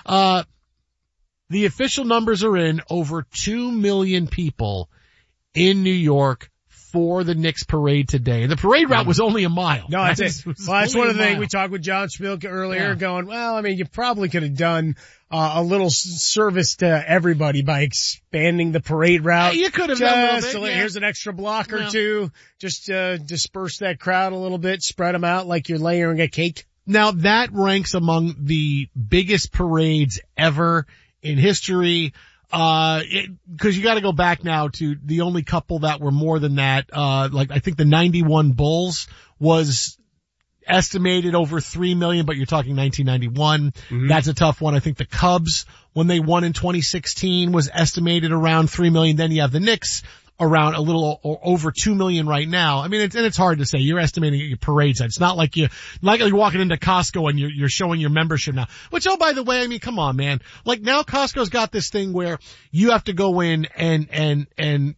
The official numbers are in. Over 2 million people in New York for the Knicks parade today. The parade route was only a mile. No, that's it. Well, that's one of the things we talked with John Schmilke earlier, going, well, I mean, you probably could have done a little service to everybody by expanding the parade route. You could have done a little bit, Here's an extra block or two. Just disperse that crowd a little bit, spread them out like you're layering a cake. Now, that ranks among the biggest parades ever in history. Cause you gotta go back now to the only couple that were more than that. I think the 91 Bulls was estimated over 3 million, but you're talking 1991. Mm-hmm. That's a tough one. I think the Cubs, when they won in 2016, was estimated around 3 million. Then you have the Knicks around a little over 2 million right now. I mean, it's hard to say. You're estimating your parade size. It's not like you're walking into Costco and you're showing your membership now. Which, oh, by the way, I mean, come on, man. Like now Costco's got this thing where you have to go in and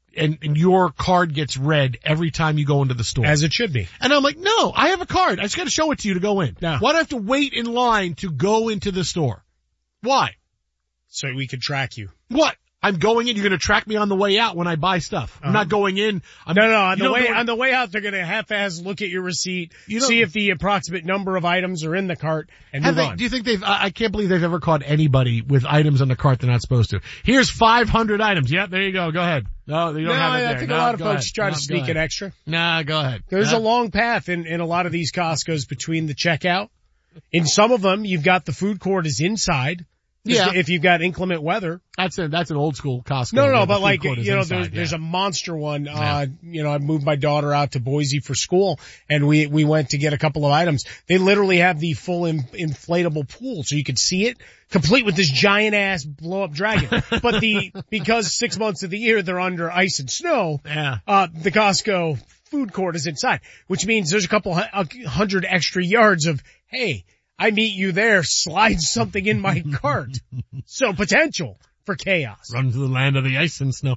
your card gets read every time you go into the store. As it should be. And I'm like, no, I have a card. I just gotta show it to you to go in. No. Why do I have to wait in line to go into the store? Why? So we could track you. What? I'm going in. You're going to track me on the way out when I buy stuff. I'm not going in. No. On the way out, they're going to half-ass look at your receipt, see if the approximate number of items are in the cart, and move on. Do you think I can't believe they've ever caught anybody with items on the cart they're not supposed to. Here's 500 items. Yep, there you go. Go ahead. No, you don't have it there. I think a lot of folks try to sneak in extra. Nah, go ahead. There's a long path in a lot of these Costco's between the checkout. In some of them, you've got the food court is inside. Yeah. If you've got inclement weather. That's an old school Costco. No, but like, there's a monster one. Yeah. I moved my daughter out to Boise for school and we went to get a couple of items. They literally have the full inflatable pool so you could see it, complete with this giant ass blow up dragon. But because 6 months of the year they're under ice and snow, the Costco food court is inside, which means there's a couple hundred extra yards of, hey, I meet you there, slide something in my cart. So potential for chaos. Run to the land of the ice and snow.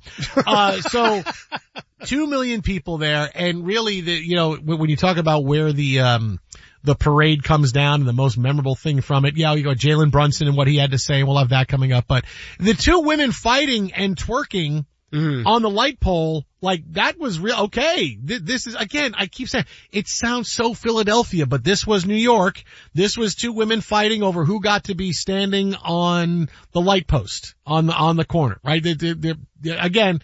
So 2 million people there, and really when you talk about where the parade comes down and the most memorable thing from it, you got Jalen Brunson and what he had to say, and we'll have that coming up. But the two women fighting and twerking on the light pole, like that was real. Okay. This is, again, I keep saying it sounds so Philadelphia, but this was New York. This was two women fighting over who got to be standing on the light post on the corner, right? Again,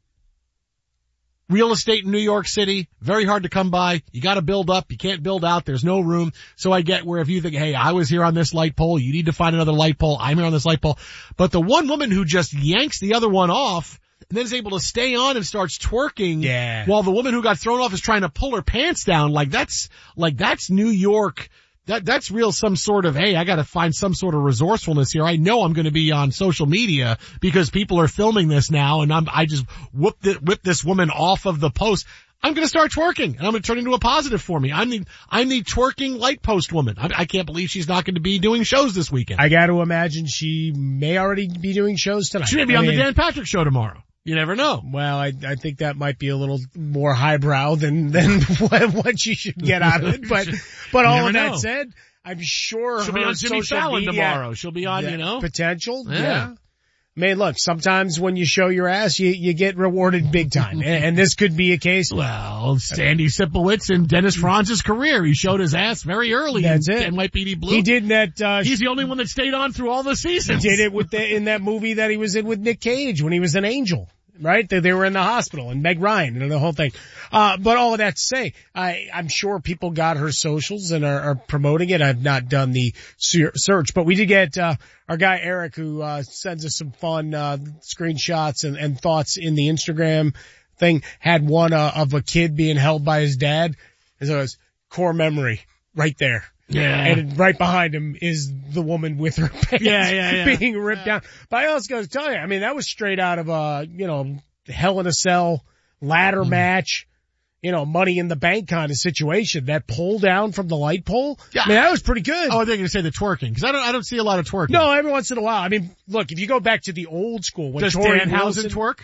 real estate in New York City, very hard to come by. You gotta build up. You can't build out. There's no room. So I get where if you think, hey, I was here on this light pole, you need to find another light pole. I'm here on this light pole. But the one woman who just yanks the other one off and then is able to stay on and starts twerking while the woman who got thrown off is trying to pull her pants down, that's New York. That's real some sort of, hey, I gotta find some sort of resourcefulness here. I know I'm gonna be on social media because people are filming this now and I just whip this woman off of the post. I'm gonna start twerking and I'm gonna turn into a positive for me. I'm the twerking light post woman. I can't believe she's not gonna be doing shows this weekend. I gotta imagine she may already be doing shows tonight. She may be on the Dan Patrick Show tomorrow. You never know. Well, I think that might be a little more highbrow than what she should get out of it. But all of that said, I'm sure she'll be on Jimmy Fallon tomorrow. She'll be on, potential. Yeah. I mean, look, sometimes when you show your ass, you get rewarded big time. And this could be a case. Well, Sandy Sipowicz in Dennis Franz's career, he showed his ass very early in NYPD Blue. He did that, he's the only one that stayed on through all the seasons. He did it in that movie that he was in with Nick Cage when he was an angel. Right? They were in the hospital and Meg Ryan and the whole thing. But all of that to say, I'm sure people got her socials and are promoting it. I've not done the search, but we did get, our guy Eric who, sends us some fun, screenshots and thoughts in the Instagram thing, had one, of a kid being held by his dad. And so it's core memory right there. Yeah. And right behind him is the woman with her pants being ripped down. But I also got to tell you, I mean, that was straight out of Hell in a Cell ladder match, Money in the Bank kind of situation. That pull down from the light pole. Yeah. I mean, that was pretty good. Oh, they're going to say the twerking, because I don't see a lot of twerking. No, every once in a while. I mean, look, if you go back to the old school, when does Danhausen twerk?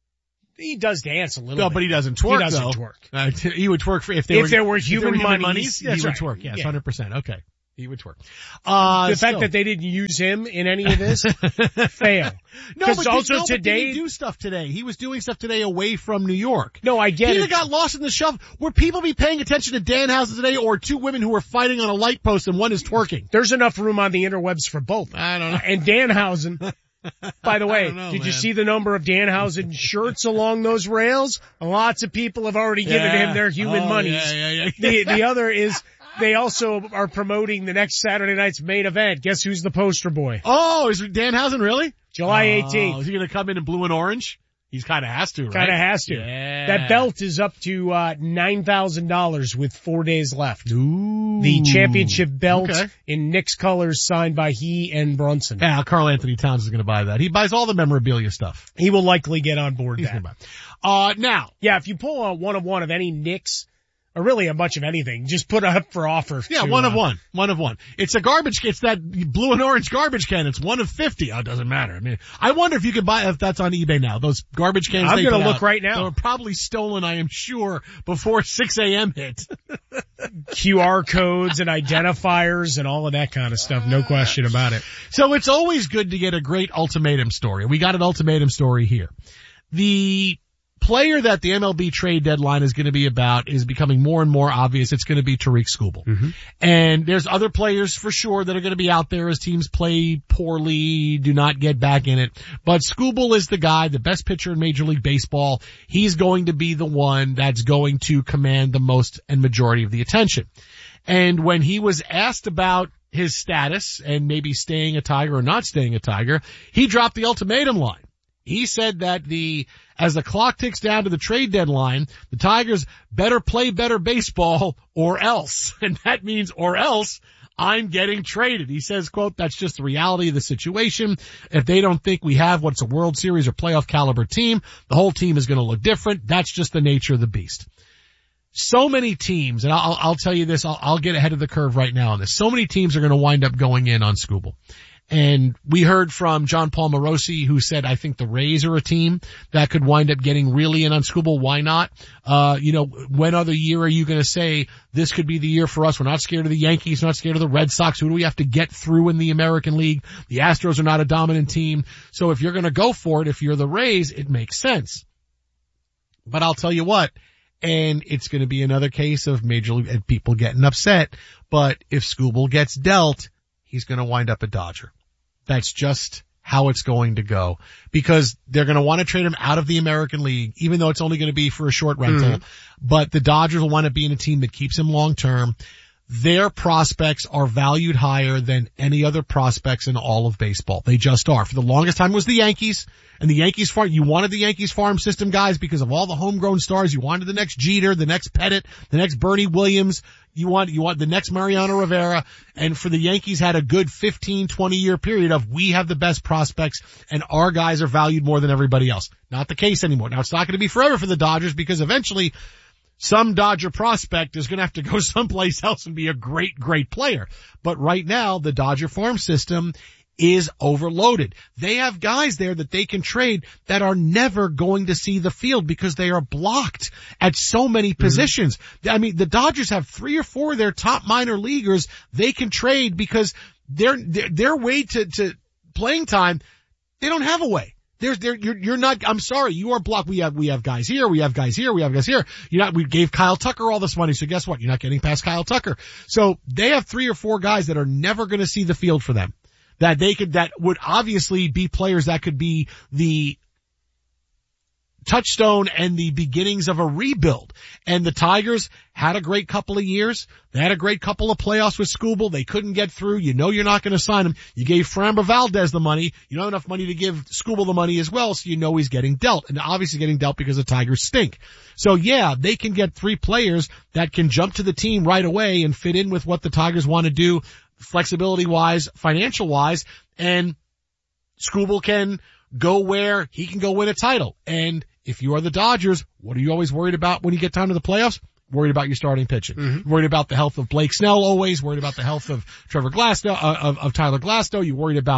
He does dance a little bit. No, but he doesn't twerk, He doesn't twerk. He would twerk if there were human monies. That's he would right. twerk, yes, 100%. Okay. He would twerk. The fact that they didn't use him in any of this, fail. No, but also today, he do stuff today. He was doing stuff today away from New York. No, I get it. He got lost in the shuffle. Would people be paying attention to Danhausen today, or two women who are fighting on a light post and one is twerking? There's enough room on the interwebs for both. I don't know. And Danhausen, by the way, did you see the number of Danhausen shirts along those rails? Lots of people have already given him their human monies. The other is, they also are promoting the next Saturday night's main event. Guess who's the poster boy? Oh, is Danhausen really? July 18th. Is he going to come in blue and orange? He's kind of has to, right? Kind of has to. Yeah. That belt is up to $9,000 with 4 days left. Ooh. The championship belt in Knicks colors signed by he and Brunson. Yeah, Karl Anthony Towns is going to buy that. He buys all the memorabilia stuff. He will likely get on board He's that. Gonna buy. Now. Yeah, if you pull a one-of-one of any Knicks, or really a bunch of anything, just put up for offer. Yeah, one of one. It's a garbage, it's that blue and orange garbage can. It's 1 of 50. Oh, it doesn't matter. I mean, I wonder if you could buy, if that's on eBay now. Those garbage cans I'm going to look right now. They were probably stolen, I am sure, before 6 a.m. hit. QR codes and identifiers and all of that kind of stuff. No question about it. So it's always good to get a great ultimatum story. We got an ultimatum story here. The player that the MLB trade deadline is going to be about is becoming more and more obvious. It's going to be Tariq Skubal. Mm-hmm. And there's other players for sure that are going to be out there as teams play poorly, do not get back in it. But Skubal is the guy, the best pitcher in Major League Baseball. He's going to be the one that's going to command the most and majority of the attention. And when he was asked about his status and maybe staying a Tiger or not staying a Tiger, he dropped the ultimatum line. He said that as the clock ticks down to the trade deadline, the Tigers better play better baseball or else. And that means or else I'm getting traded. He says, quote, that's just the reality of the situation. If they don't think we have what's a World Series or playoff caliber team, the whole team is going to look different. That's just the nature of the beast. So many teams, and I'll tell you this, I'll get ahead of the curve right now on this. So many teams are going to wind up going in on Skubal. And we heard from John Paul Morosi, who said, I think the Rays are a team that could wind up getting really in on Skubal. Why not? When other year are you going to say this could be the year for us? We're not scared of the Yankees, not scared of the Red Sox. Who do we have to get through in the American League? The Astros are not a dominant team. So if you're going to go for it, if you're the Rays, it makes sense. But I'll tell you what, and it's going to be another case of Major League and people getting upset. But if Skubal gets dealt, he's going to wind up a Dodger. That's just how it's going to go, because they're going to want to trade him out of the American League, even though it's only going to be for a short rental. Mm-hmm. But the Dodgers will want to be in a team that keeps him long term. Their prospects are valued higher than any other prospects in all of baseball. They just are. For the longest time it was the Yankees, and the Yankees farm, you wanted the Yankees farm system guys because of all the homegrown stars. You wanted the next Jeter, the next Pettit, the next Bernie Williams. You want the next Mariano Rivera. And for the Yankees had a good 15, 20 year period of we have the best prospects and our guys are valued more than everybody else. Not the case anymore. Now it's not going to be forever for the Dodgers, because eventually some Dodger prospect is going to have to go someplace else and be a great, great player. But right now, the Dodger farm system is overloaded. They have guys there that they can trade that are never going to see the field because they are blocked at so many positions. Mm-hmm. I mean, the Dodgers have 3 or 4 of their top minor leaguers they can trade because their way to playing time, they don't have a way. You're not, I'm sorry, you are blocked. We have guys here, we have guys here, we have guys here. We gave Kyle Tucker all this money, so guess what? You're not getting past Kyle Tucker. So they have 3 or 4 guys that are never going to see the field for them. That would obviously be players that could be the touchstone and the beginnings of a rebuild. And the Tigers had a great couple of years. They had a great couple of playoffs with Skubal. They couldn't get through. You know you're not going to sign him. You gave Framber Valdez the money. You don't have enough money to give Skubal the money as well, so you know he's getting dealt. And obviously getting dealt because the Tigers stink. So yeah, they can get 3 players that can jump to the team right away and fit in with what the Tigers want to do, flexibility-wise, financial-wise, and Skubal can go where he can go win a title. And if you are the Dodgers, what are you always worried about when you get time to the playoffs? Worried about your starting pitching. Mm-hmm. Worried about the health of Blake Snell always. Worried about the health of Trevor Glasnow, of Tyler Glasnow. You're worried about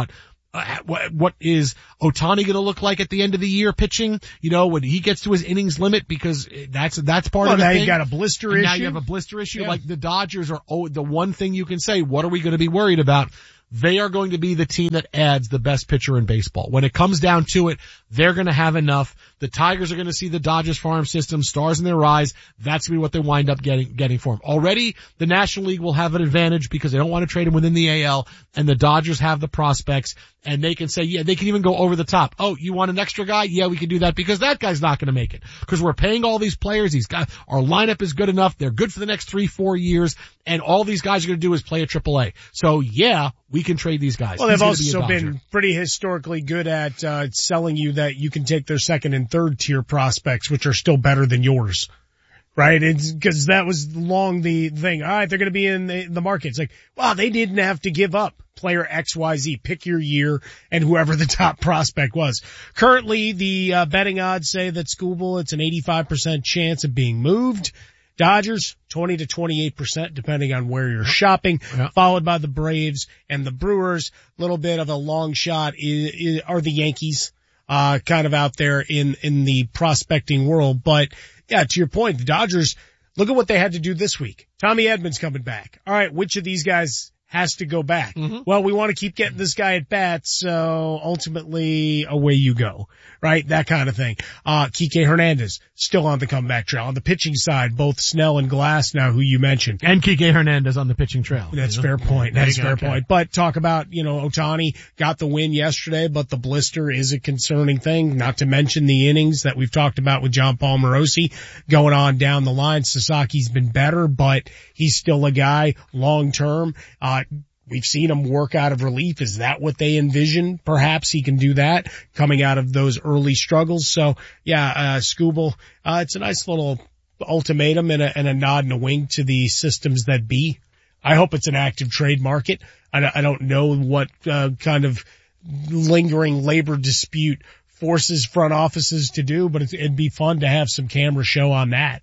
What is Ohtani going to look like at the end of the year pitching? When he gets to his innings limit, because that's part of the thing. Now you got a blister issue. Now you have a blister issue. Yeah. Like the Dodgers are, the one thing you can say, what are we going to be worried about? They are going to be the team that adds the best pitcher in baseball. When it comes down to it, they're going to have enough. The Tigers are going to see the Dodgers farm system, stars in their eyes. That's going to be what they wind up getting for him. Already, the National League will have an advantage because they don't want to trade him within the AL, and the Dodgers have the prospects, and they can say, yeah, they can even go over the top. Oh, you want an extra guy? Yeah, we can do that because that guy's not going to make it. Because we're paying all these players. Our lineup is good enough. They're good for the next 3-4 years, and all these guys are going to do is play at AAA. So yeah, we can trade these guys. Well, they've also been pretty historically good at selling you that you can take their second and third tier prospects, which are still better than yours. Right? It's because that was long the thing. All right, they're going to be in the market. It's like, wow, they didn't have to give up player XYZ. Pick your year and whoever the top prospect was. Currently, the betting odds say that Skubal, it's an 85% chance of being moved. Dodgers, 20 to 28%, depending on where you're shopping, followed by the Braves and the Brewers. Little bit of a long shot are the Yankees, kind of out there in the prospecting world. But yeah, to your point, the Dodgers, look at what they had to do this week. Tommy Edman's coming back. All right, which of these guys has to go back? Mm-hmm. Well, we want to keep getting this guy at bats, so ultimately away you go. Right? That kind of thing. Kike Hernandez, still on the comeback trail. On the pitching side, both Snell and Glass now, who you mentioned. And Kike Hernandez on the pitching trail. That's fair point. That's fair point. But talk about, Ohtani got the win yesterday, but the blister is a concerning thing, not to mention the innings that we've talked about with John Paul Morosi going on down the line. Sasaki's been better, but he's still a guy long term. We've seen him work out of relief. Is that what they envision? Perhaps he can do that coming out of those early struggles. So yeah, Skubal, it's a nice little ultimatum and a nod and a wink to the systems that be. I hope it's an active trade market. I don't know what, kind of lingering labor dispute forces front offices to do, but it'd be fun to have some camera show on that.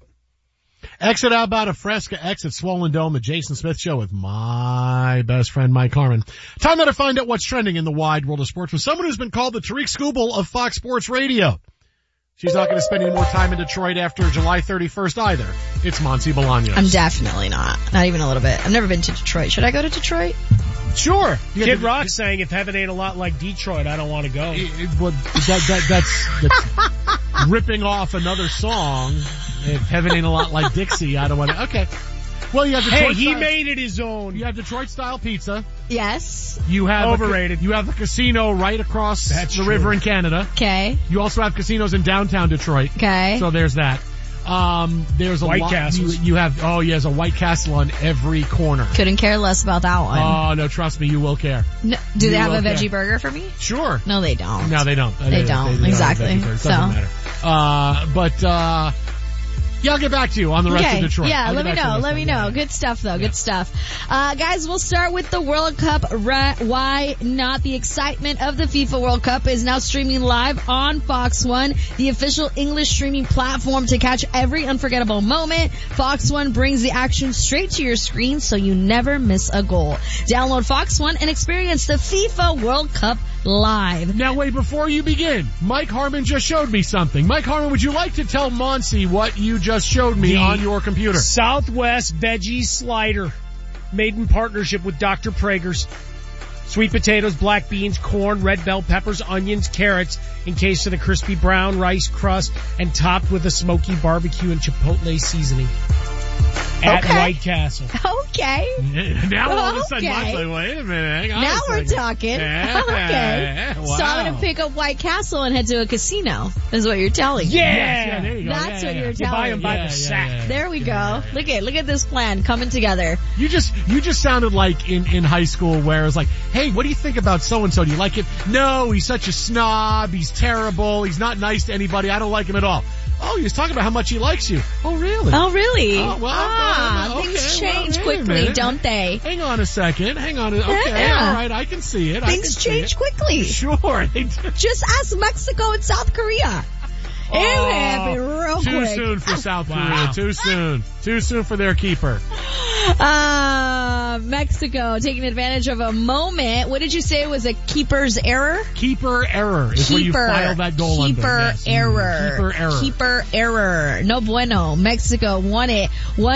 Exit Outbound of Fresca, exit Swollen Dome, the Jason Smith Show with my best friend Mike Harmon. Time now to find out what's trending in the wide world of sports with someone who's been called the Tariq Skubal of Fox Sports Radio. She's not going to spend any more time in Detroit after July 31st either. It's Monse Bolaños. I'm definitely not. Not even a little bit. I've never been to Detroit. Should I go to Detroit? Sure. Kid Rock saying if heaven ain't a lot like Detroit, I don't want to go. That's ripping off another song. If heaven ain't a lot like Dixie, I don't want to. Okay. Well, you have Detroit he made it his own. You have Detroit style pizza. Yes. You have overrated. You have a casino right across the river in Canada. Okay. You also have casinos in downtown Detroit. Okay. So there's that. There's a White Castles. You have, there's a White Castle on every corner. Couldn't care less about that one. Oh, no, trust me, you will care. No, do they have a veggie burger for me? Sure. No, they don't. No, they don't. They don't. Exactly. Doesn't matter. Yeah, I'll get back to you on the rest of Detroit. Yeah, let me know. Good stuff, though. Good stuff. Guys, we'll start with the World Cup. Why not? The excitement of the FIFA World Cup is now streaming live on Fox One, the official English streaming platform to catch every unforgettable moment. Fox One brings the action straight to your screen so you never miss a goal. Download Fox One and experience the FIFA World Cup live. Now wait, before you begin, Mike Harmon just showed me something. Mike Harmon, would you like to tell Monse what you just showed me on your computer? Southwest Veggie Slider, made in partnership with Dr. Prager's. Sweet potatoes, black beans, corn, red bell peppers, onions, carrots, encased in a crispy brown rice crust and topped with a smoky barbecue and chipotle seasoning. At White Castle. Okay. Now all of a sudden, Monse, like, wait a minute. Hang on now a we're talking. Yeah. Okay. Wow. So I'm going to pick up White Castle and head to a casino, is what you're telling me. Yeah, there you go. That's what you're telling me. You buy them by the sack. There we go. Look at this plan coming together. You just sounded like in high school where it was like, hey, what do you think about so-and-so? Do you like him? No, he's such a snob. He's terrible. He's not nice to anybody. I don't like him at all. Oh, he was talking about how much he likes you. Oh, really? Oh, really? Oh, well, okay, things change quickly, don't they? Hang on a second. Okay, all right, I can see it. Things change quickly. Sure, they do. Just ask Mexico and South Korea. It happened real quick. Too soon for South Korea. Too soon. Too soon for their keeper. Mexico taking advantage of a moment. What did you say was a keeper's error? Keeper error is where you file that goal under. Keeper error. Keeper error. No bueno. Mexico won it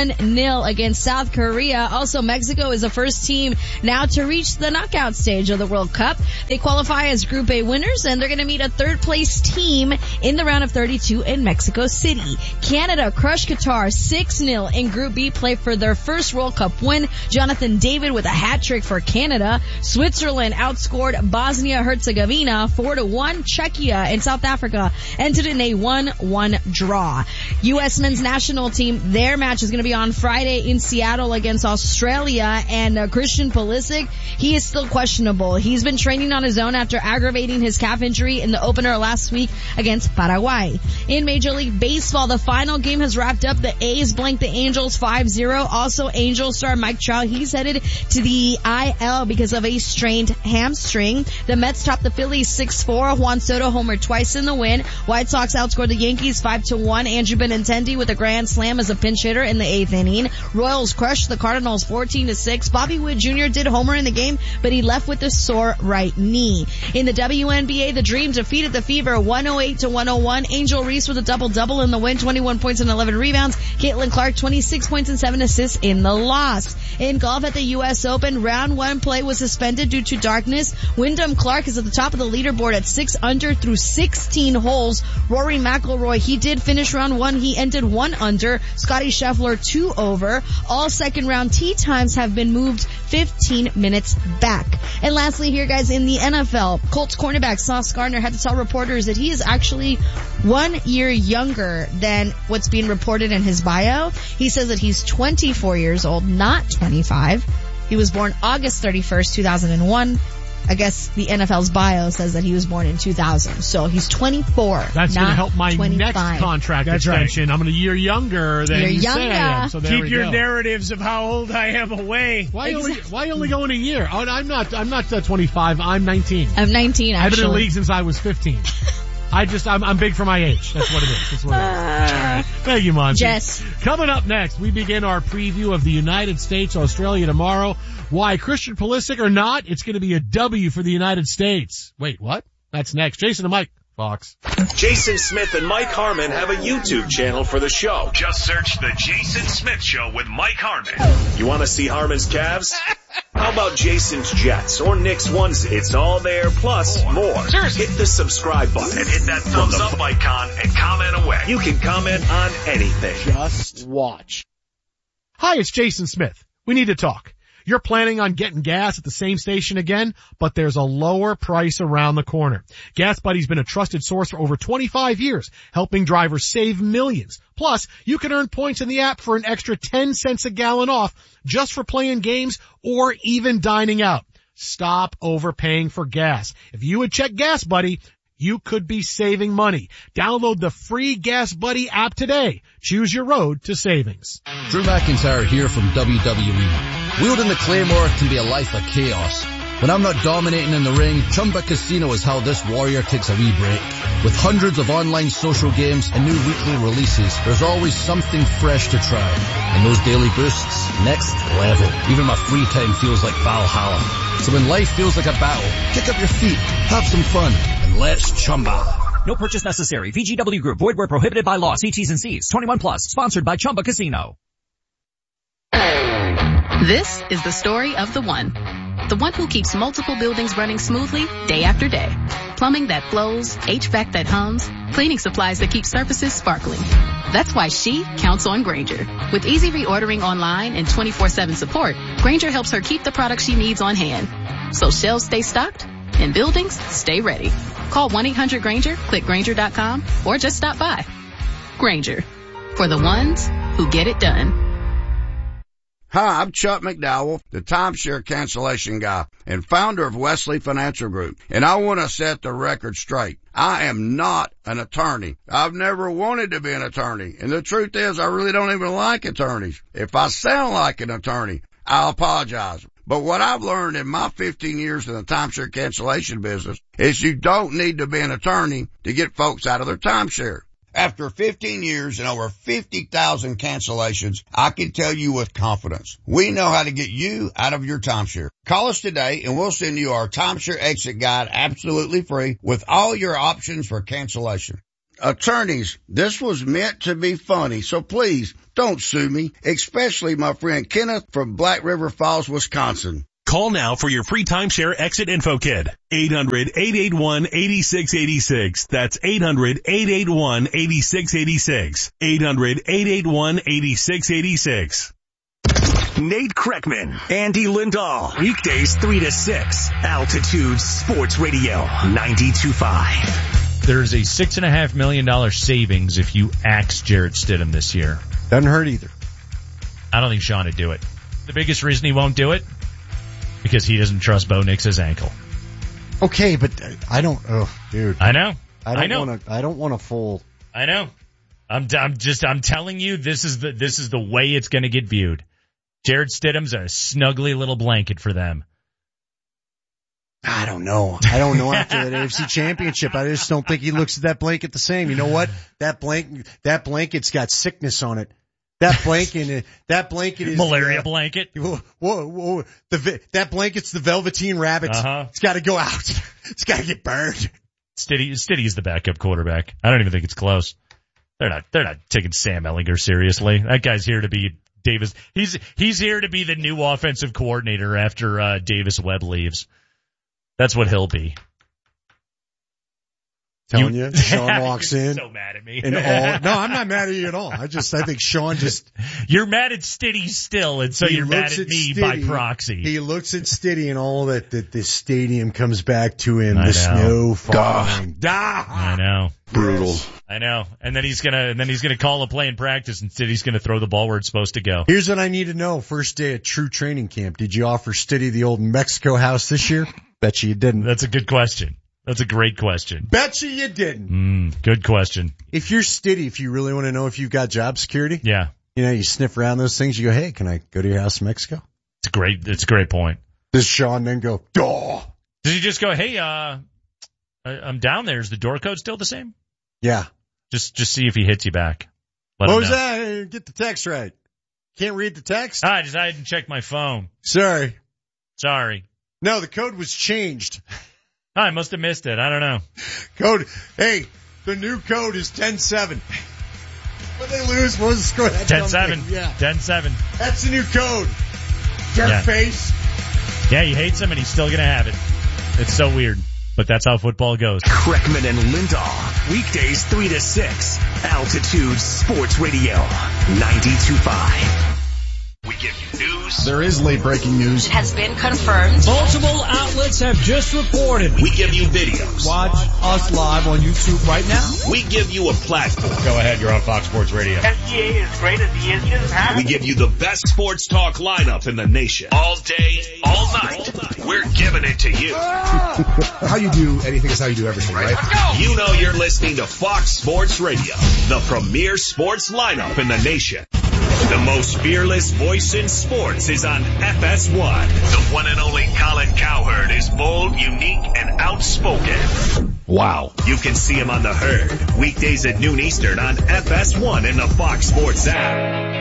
1-0 against South Korea. Also, Mexico is the first team now to reach the knockout stage of the World Cup. They qualify as Group A winners, and they're going to meet a third place team in the round of 32 in Mexico City. Canada crushed Qatar 6-0 in Group B play for their first World Cup win. Jonathan David with a hat trick for Canada. Switzerland outscored Bosnia-Herzegovina 4-1. Czechia and South Africa ended in a 1-1 draw. U.S. men's national team, their match is going to be on Friday in Seattle against Australia, and Christian Pulisic, he is still questionable. He's been training on his own after aggravating his calf injury in the opener last week against Paraguay. In Major League Baseball, the final game has wrapped up. The A's blanked the Angels 5-0. Also, Angels star Mike Trout, he's headed to the IL because of a strained hamstring. The Mets topped the Phillies 6-4. Juan Soto homered twice in the win. White Sox outscored the Yankees 5-1. Andrew Benintendi with a grand slam as a pinch hitter in the 8th inning. Royals crushed the Cardinals 14-6. Bobby Witt Jr. did homer in the game, but he left with a sore right knee. In the WNBA, the Dream defeated the Fever 108-101. Angel Reese with a double-double in the win, 21 points and 11 rebounds. Caitlin Clark, 26 points and 7 assists in the loss. In golf at the U.S. Open, round 1 play was suspended due to darkness. Wyndham Clark is at the top of the leaderboard at 6 under through 16 holes. Rory McIlroy, he did finish round 1. He ended 1 under. Scottie Scheffler 2 over. All second round tee times have been moved 15 minutes back. And lastly here, guys, in the NFL, Colts cornerback Sauce Gardner had to tell reporters that he is actually 1 year younger than what's being reported in his bio. He says that he's 24 years old, not 25. He was born August 31st, 2001. I guess the NFL's bio says that he was born in 2000. So he's 24. That's going to help my 25. Next contract extension. Right. I'm a year younger than you say I am. So keep your narratives of how old I am away. Why only go in a year? Oh, I'm not 25. I'm 19. I'm 19, actually. I've been in the league since I was 15. I'm big for my age. That's what it is. Thank you, Monty. Jess. Coming up next, we begin our preview of the United States, Australia tomorrow. Why Christian Pulisic or not, it's going to be a W for the United States. Wait, what? That's next. Jason and Mike, Fox. Jason Smith and Mike Harmon have a YouTube channel for the show. Just search The Jason Smith Show with Mike Harmon. You want to see Harmon's calves? How about Jason's Jets or Nick's onesie? It's all there, plus more. Seriously. Hit the subscribe button and hit that thumbs up icon and comment away. You can comment on anything. Just watch. Hi, it's Jason Smith. We need to talk. You're planning on getting gas at the same station again, but there's a lower price around the corner. Gas Buddy's been a trusted source for over 25 years, helping drivers save millions. Plus, you can earn points in the app for an extra 10 cents a gallon off just for playing games or even dining out. Stop overpaying for gas. If you would check Gas Buddy, you could be saving money. Download the free Gas Buddy app today. Choose your road to savings. Drew McIntyre here from WWE. Wielding the Claymore can be a life of chaos. When I'm not dominating in the ring, Chumba Casino is how this warrior takes a wee break. With hundreds of online social games and new weekly releases, there's always something fresh to try. And those daily boosts, next level. Even my free time feels like Valhalla. So when life feels like a battle, kick up your feet, have some fun, and let's Chumba. No purchase necessary. VGW Group. Void where prohibited by law. See T's and C's. 21 plus. Sponsored by Chumba Casino. This is the story of the one. The one who keeps multiple buildings running smoothly day after day. Plumbing that flows, HVAC that hums, cleaning supplies that keep surfaces sparkling. That's why she counts on Grainger. With easy reordering online and 24/7 support, Grainger helps her keep the products she needs on hand. So shelves stay stocked and buildings stay ready. Call 1-800-GRAINGER, click Grainger.com, or just stop by. Grainger. For the ones who get it done. Hi, I'm Chuck McDowell, the timeshare cancellation guy and founder of Wesley Financial Group. And I want to set the record straight. I am not an attorney. I've never wanted to be an attorney. And the truth is, I really don't even like attorneys. If I sound like an attorney, I'll apologize. But what I've learned in my 15 years in the timeshare cancellation business is you don't need to be an attorney to get folks out of their timeshare. After 15 years and over 50,000 cancellations, I can tell you with confidence, we know how to get you out of your timeshare. Call us today and we'll send you our timeshare exit guide absolutely free with all your options for cancellation. Attorneys, this was meant to be funny, so please don't sue me, especially my friend Kenneth from Black River Falls, Wisconsin. Call now for your free timeshare exit info kit. 800-881-8686. That's 800-881-8686. 800-881-8686. Nate Kreckman, Andy Lindahl. Weekdays 3 to 6. Altitude Sports Radio 92.5. There's a $6.5 million savings if you axe Jarrett Stidham this year. Doesn't hurt either. I don't think Sean would do it. The biggest reason he won't do it? Because he doesn't trust Bo Nix's ankle. Okay, but I don't. Oh, dude. I know. I don't want to fold. I know. I'm telling you, this is the way it's going to get viewed. Jarrett Stidham's a snuggly little blanket for them. I don't know after that AFC Championship. I just don't think he looks at that blanket the same. You know what? That blanket's got sickness on it. That blanket is malaria blanket. Whoa. That blanket's the Velveteen Rabbit. It's got to go out. It's got to get burned. Stiddy's the backup quarterback. I don't even think it's close. They're not taking Sam Ehlinger seriously. That guy's here to be Davis. He's here to be the new offensive coordinator after Davis Webb leaves. That's what he'll be. Telling you, Sean walks in. So mad at me. No, I'm not mad at you at all. I think Sean just. You're mad at Stiddy still, and so you're mad at me by proxy. He looks at Stiddy and all that the stadium comes back to him. The snow falling. I know. Brutal. I know. And then he's gonna call a play in practice, and Stiddy's gonna throw the ball where it's supposed to go. Here's what I need to know. First day at true training camp. Did you offer Stiddy the old Mexico house this year? Bet you didn't. That's a good question. That's a great question. Bet you didn't. Good question. If you're Stiddy, if you really want to know if you've got job security, yeah, you sniff around those things. You go, hey, can I go to your house in Mexico? It's a great point. Does Sean then go, duh? Does he just go, hey, I'm down there. Is the door code still the same? Yeah. Just see if he hits you back. What was that? Get the text right. Can't read the text? I didn't check my phone. Sorry. No, the code was changed. I must have missed it. I don't know. Hey, the new code is 10-7. What they lose? What was the score? 10-7. Yeah. 10-7. That's the new code. Jerk face. Yeah, he hates him and he's still going to have it. It's so weird. But that's how football goes. Kreckman and Lindahl. Weekdays 3 to 6. Altitude Sports Radio 92.5. We give you news. There is late breaking news. It has been confirmed. Multiple outlets have just reported. We give you videos. Watch us live on YouTube right now. We give you a platform. Go ahead, you're on Fox Sports Radio. SGA is great as he is just We give you the best sports talk lineup in the nation. All day, all night. We're giving it to you. How you do anything is how you do everything, right? Let's go. You know you're listening to Fox Sports Radio, the premier sports lineup in the nation. The most fearless voice in sports is on FS1. The one and only Colin Cowherd is bold, unique, and outspoken. Wow. You can see him on The Herd, weekdays at noon Eastern on FS1 and the Fox Sports app.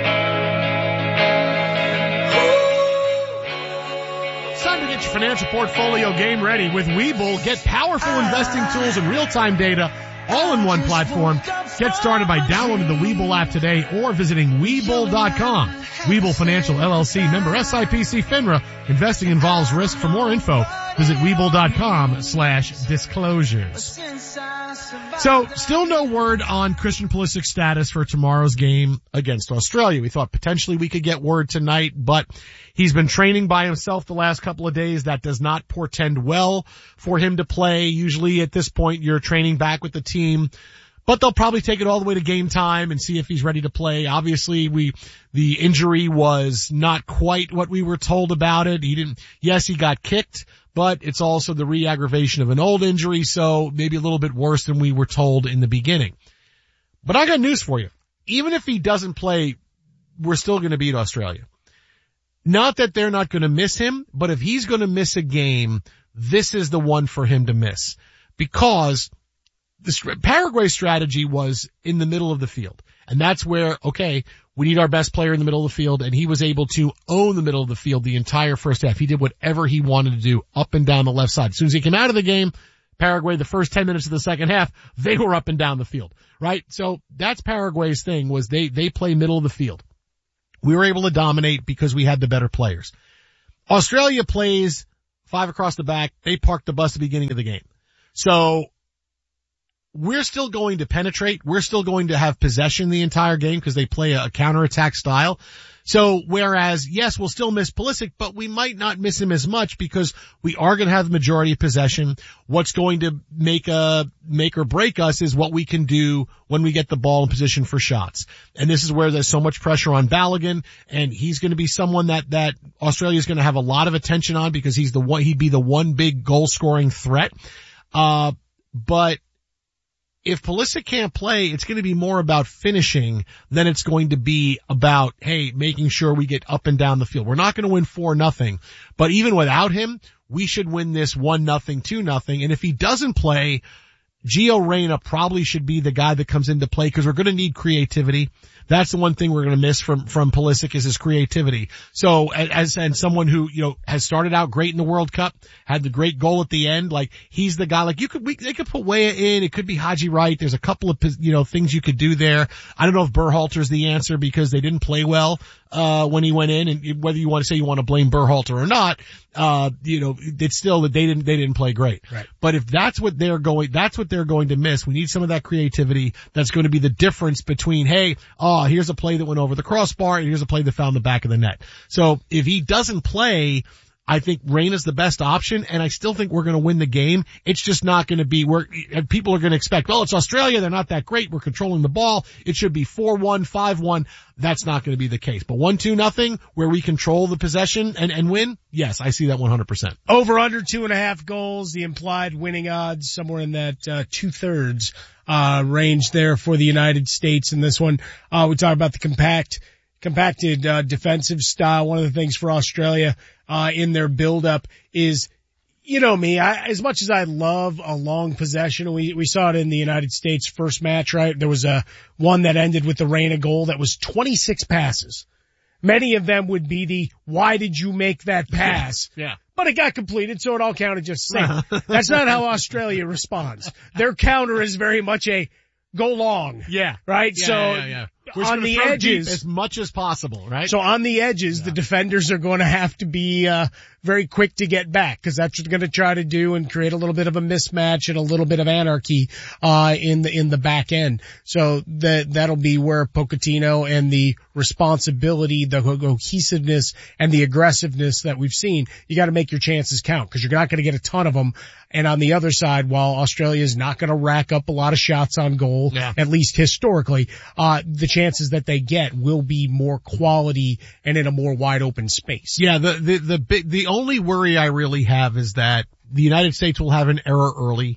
It's time to get your financial portfolio game ready with Webull. Get powerful investing tools and real-time data all in one platform. Get started by downloading the Webull app today or visiting Webull.com. Webull Financial LLC, member SIPC FINRA. Investing involves risk. For more info, visit Webull.com/disclosures. So, still no word on Christian Pulisic's status for tomorrow's game against Australia. We thought potentially we could get word tonight, but he's been training by himself the last couple of days. That does not portend well for him to play. Usually at this point, you're training back with the team, but they'll probably take it all the way to game time and see if he's ready to play. Obviously, the injury was not quite what we were told about it. He got kicked, but it's also the re-aggravation of an old injury, so maybe a little bit worse than we were told in the beginning. But I got news for you. Even if he doesn't play, we're still going to beat Australia. Not that they're not going to miss him, but if he's going to miss a game, this is the one for him to miss. Because Paraguay's strategy was in the middle of the field. And that's where, okay, we need our best player in the middle of the field, and he was able to own the middle of the field the entire first half. He did whatever he wanted to do up and down the left side. As soon as he came out of the game, Paraguay, the first 10 minutes of the second half, they were up and down the field, right? So that's Paraguay's thing, was they play middle of the field. We were able to dominate because we had the better players. Australia plays 5 across the back. They parked the bus at the beginning of the game. So we're still going to penetrate. We're still going to have possession the entire game because they play a counterattack style. So whereas, yes, we'll still miss Pulisic, but we might not miss him as much because we are going to have the majority of possession. What's going to make or break us is what we can do when we get the ball in position for shots. And this is where there's so much pressure on Balogun, and he's going to be someone that Australia is going to have a lot of attention on because he'd be the one big goal scoring threat. But if Pulisic can't play, it's going to be more about finishing than it's going to be about, hey, making sure we get up and down the field. We're not going to win 4-0, but even without him, we should win this 1-0, 2-0. And if he doesn't play, Gio Reyna probably should be the guy that comes into play because we're going to need creativity. That's the one thing we're going to miss from Pulisic is his creativity. So and someone who, has started out great in the World Cup, had the great goal at the end, like he's the guy, like they could put Weah in, it could be Haji Wright. There's a couple of, things you could do there. I don't know if Berhalter's the answer because they didn't play well, when he went in, and whether you want to say you want to blame Berhalter or not, it's still that they didn't play great. Right. But if that's what they're going to miss, we need some of that creativity. That's going to be the difference between, hey, here's a play that went over the crossbar and here's a play that found the back of the net. So if he doesn't play, I think Reyna's the best option, and I still think we're going to win the game. It's just not going to be people are going to expect, well, it's Australia, they're not that great, we're controlling the ball, it should be 4-1, 5-1. That's not going to be the case. But 1-2-0, where we control the possession and win, yes, I see that 100%. Over under 2.5 goals, the implied winning odds somewhere in that 2/3 range there for the United States in this one. We talk about the compacted defensive style. One of the things for Australia in their build-up is, me, as much as I love a long possession, we saw it in the United States first match, right? There was one that ended with the Reyna goal that was 26 passes. Many of them would be the, why did you make that pass? Yeah. But it got completed, so it all counted just the same. That's not how Australia responds. Their counter is very much a go long. Yeah. Right? Yeah. On the edges, as much as possible, right? So on the edges, the defenders are going to have to be very quick to get back because that's what they're going to try to do and create a little bit of a mismatch and a little bit of anarchy in the back end. So that'll be where Pochettino and the responsibility, the cohesiveness, and the aggressiveness that we've seen, you got to make your chances count because you're not going to get a ton of them. And on the other side, while Australia is not going to rack up a lot of shots on goal, at least historically, the chances that they get will be more quality and in a more wide open space. Yeah, the only worry I really have is that the United States will have an error early,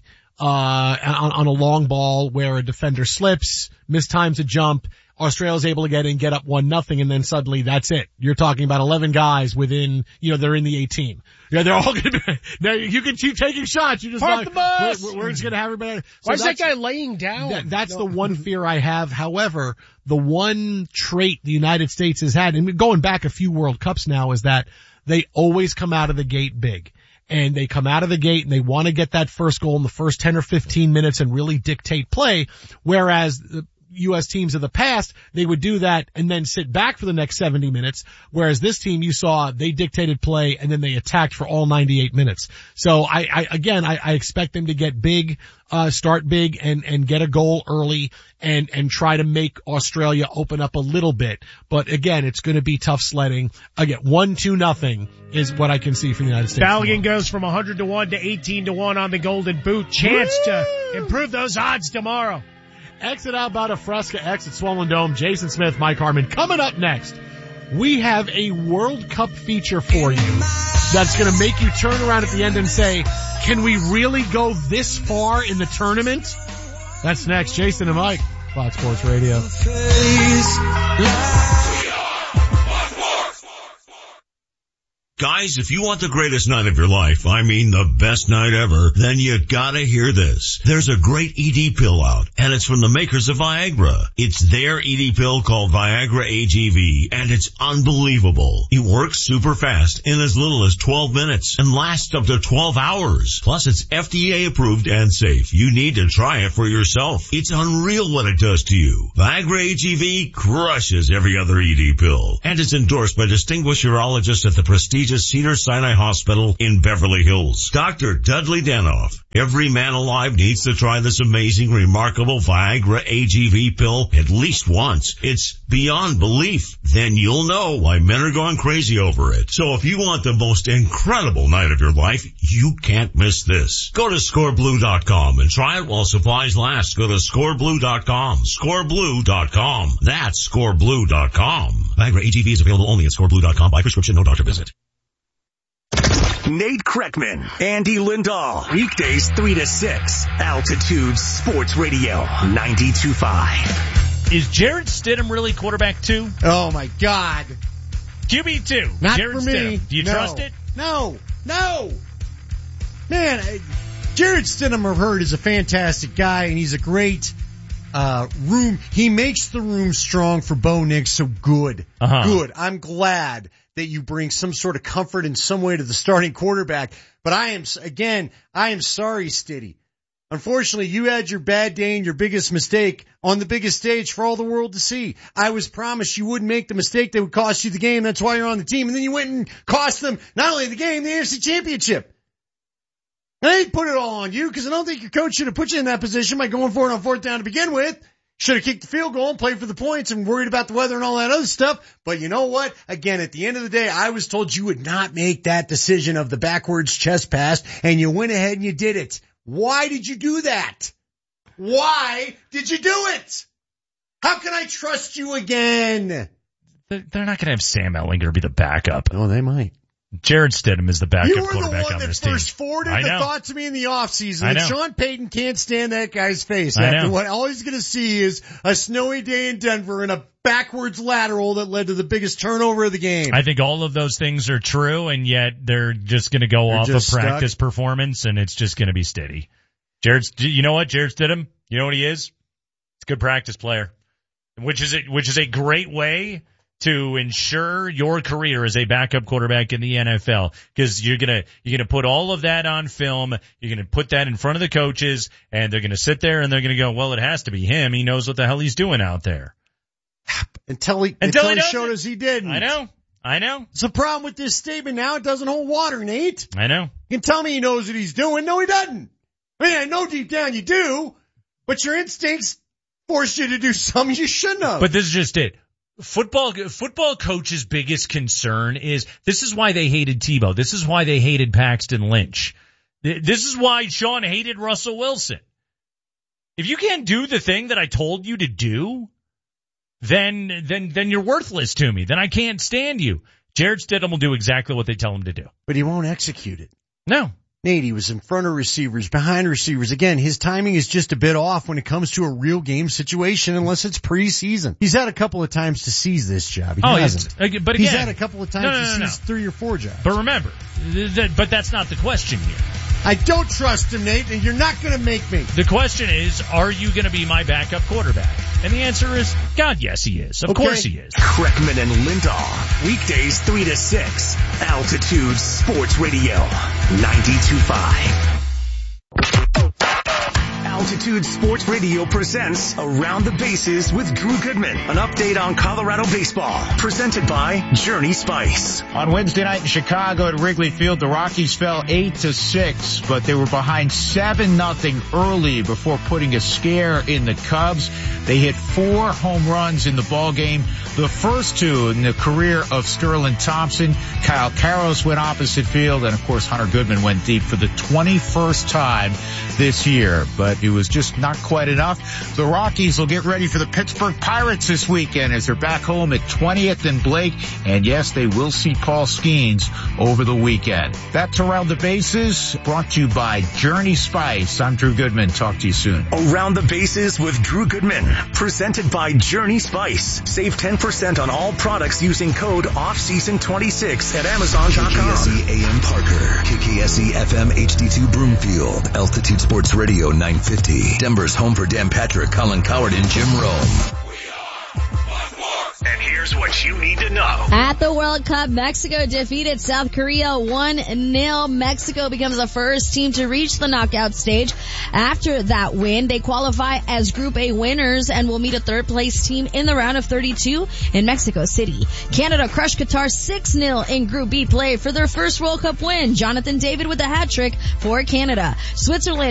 on a long ball where a defender slips, mistimes a jump, Australia's able to get up 1-0, and then suddenly that's it. You're talking about 11 guys within, they're in the 18. Yeah, they're all gonna be, now you can keep taking shots. You just park the bus. We're just gonna have everybody. So why is that guy laying down? That's the one fear I have. However, the one trait the United States has had, and going back a few World Cups now, is that they always come out of the gate big. And they come out of the gate and they want to get that first goal in the first 10 or 15 minutes and really dictate play. Whereas the U.S. teams of the past, they would do that and then sit back for the next 70 minutes. Whereas this team, you saw, they dictated play and then they attacked for all 98 minutes. So I expect them to get big, start big and get a goal early and try to make Australia open up a little bit. But again, it's going to be tough sledding. Again, 1-2-0 is what I can see from the United States. Balogun goes from 100-1 to 18-1 on the Golden Boot. Chance to improve those odds tomorrow. Exit Alberta Fresca, exit Swollen Dome. Jason Smith, Mike Harmon. Coming up next, we have a World Cup feature for you that's going to make you turn around at the end and say, can we really go this far in the tournament? That's next. Jason and Mike, Fox Sports Radio. Guys, if you want the greatest night of your life, I mean the best night ever, then you gotta hear this. There's a great ED pill out, and it's from the makers of Viagra. It's their ED pill called Viagra AGV, and it's unbelievable. It works super fast in as little as 12 minutes and lasts up to 12 hours. Plus, it's FDA approved and safe. You need to try it for yourself. It's unreal what it does to you. Viagra AGV crushes every other ED pill, and it's endorsed by distinguished urologists at the prestigious Cedars-Sinai Hospital in Beverly Hills. Dr. Dudley Danoff. Every man alive needs to try this amazing, remarkable Viagra AGV pill at least once. It's beyond belief. Then you'll know why men are going crazy over it. So if you want the most incredible night of your life, you can't miss this. Go to scoreblue.com and try it while supplies last. Go to scoreblue.com. Scoreblue.com. That's scoreblue.com. Viagra AGV is available only at scoreblue.com by prescription, no doctor visit. Nate Kreckman, Andy Lindahl, weekdays 3 to 6, Altitude Sports Radio, 92.5. Is Jarrett Stidham really quarterback 2? Oh my God. QB2. Not Jarrett for me. Stidham. Do you trust it? No. Man, Jarrett Stidham, I've heard, is a fantastic guy, and he's a great room. He makes the room strong for Bo Nix, so good. Good. I'm glad that you bring some sort of comfort in some way to the starting quarterback. But I am sorry, Stiddy. Unfortunately, you had your bad day and your biggest mistake on the biggest stage for all the world to see. I was promised you wouldn't make the mistake that would cost you the game. That's why you're on the team. And then you went and cost them not only the game, the AFC Championship. And I didn't put it all on you because I don't think your coach should have put you in that position by going for it on fourth down to begin with. Should have kicked the field goal and played for the points and worried about the weather and all that other stuff. But you know what? Again, at the end of the day, I was told you would not make that decision of the backwards chest pass, and you went ahead and you did it. Why did you do that? Why did you do it? How can I trust you again? They're not going to have Sam Ehlinger be the backup. Oh, they might. Jared Stidham is the backup quarterback on this team. You were the one that first forwarded the thought to me in the offseason. I know. Sean Payton can't stand that guy's face. I After know. what all he's going to see is a snowy day in Denver and a backwards lateral that led to the biggest turnover of the game. I think all of those things are true, and yet they're just going to go off of practice performance, and it's just going to be steady. You know what, Jared Stidham? You know what he is? He's a good practice player, which is a great way to ensure your career as a backup quarterback in the NFL, because you're gonna put all of that on film. You're gonna put that in front of the coaches, and they're gonna sit there and they're gonna go, well, it has to be him. He knows what the hell he's doing out there. Until he showed us he didn't. I know. It's the problem with this statement now. It doesn't hold water, Nate. I know. You can tell me he knows what he's doing. No, he doesn't. I mean, I know deep down you do, but your instincts force you to do something you shouldn't have. But this is just it. Football coach's biggest concern is, this is why they hated Tebow. This is why they hated Paxton Lynch. This is why Sean hated Russell Wilson. If you can't do the thing that I told you to do, then you're worthless to me. Then I can't stand you. Jared Stidham will do exactly what they tell him to do. But he won't execute it. No. Nate, he was in front of receivers, behind receivers. Again, his timing is just a bit off when it comes to a real game situation, unless it's preseason. He's had a couple of times to seize this job. He hasn't. But again, he's had a couple of times to seize 3 or 4 jobs. But remember, but that's not the question here. I don't trust him, Nate, and you're not going to make me. The question is, are you going to be my backup quarterback? And the answer is, God, yes, he is. Of course he is. Kreckman and Lindahl, weekdays 3 to 6, Altitude Sports Radio, 92.5. Altitude Sports Radio presents Around the Bases with Drew Goodman. An update on Colorado baseball. Presented by Journey Spice. On Wednesday night in Chicago at Wrigley Field, the Rockies fell 8-6, but they were behind 7-0 early before putting a scare in the Cubs. They hit 4 home runs in the ballgame, the first 2 in the career of Sterling Thompson. Kyle Karros went opposite field, and of course Hunter Goodman went deep for the 21st time this year. But it was just not quite enough. The Rockies will get ready for the Pittsburgh Pirates this weekend as they're back home at 20th and Blake. And yes, they will see Paul Skeens over the weekend. That's Around the Bases, brought to you by Journey Spice. I'm Drew Goodman. Talk to you soon. Around the Bases with Drew Goodman, presented by Journey Spice. Save 10% on all products using code OFFSEASON26 at Amazon.com. KKSE AM Parker, KKSE FM HD2 Broomfield, Altitude Sports Radio 950, Denver's home for Dan Patrick, Colin Coward, and Jim Rome. And here's what you need to know. At the World Cup, Mexico defeated South Korea 1-0. Mexico becomes the first team to reach the knockout stage. After that win, they qualify as Group A winners and will meet a third place team in the round of 32 in Mexico City. Canada crushed Qatar 6-0 in Group B play for their first World Cup win. Jonathan David with a hat trick for Canada. Switzerland